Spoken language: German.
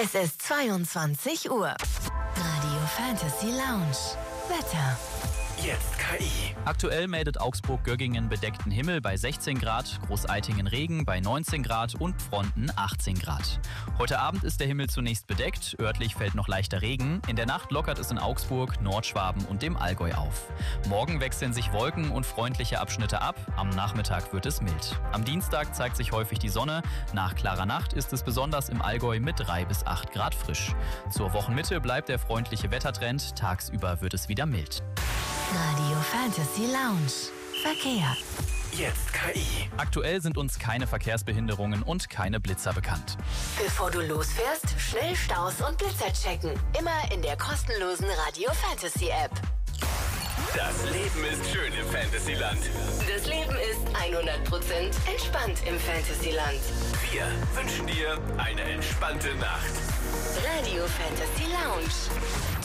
Es ist 22 Uhr. Radio Fantasy Lounge. Wetter. Jetzt KI. Aktuell meldet Augsburg-Göggingen bedeckten Himmel bei 16 Grad, Großaitingen Regen bei 19 Grad und Fronten 18 Grad. Heute Abend ist der Himmel zunächst bedeckt, örtlich fällt noch leichter Regen. In der Nacht lockert es in Augsburg, Nordschwaben und dem Allgäu auf. Morgen wechseln sich Wolken und freundliche Abschnitte ab, am Nachmittag wird es mild. Am Dienstag zeigt sich häufig die Sonne, nach klarer Nacht ist es besonders im Allgäu mit 3 bis 8 Grad frisch. Zur Wochenmitte bleibt der freundliche Wettertrend, tagsüber wird es wieder mild. Radio Fantasy Lounge. Verkehr. Jetzt KI. Aktuell sind uns keine Verkehrsbehinderungen und keine Blitzer bekannt. Bevor du losfährst, schnell Staus und Blitzer checken. Immer in der kostenlosen Radio Fantasy App. Das Leben ist schön im Fantasyland. Das Leben ist 100% entspannt im Fantasyland. Wir wünschen dir eine entspannte Nacht. Radio Fantasy Lounge.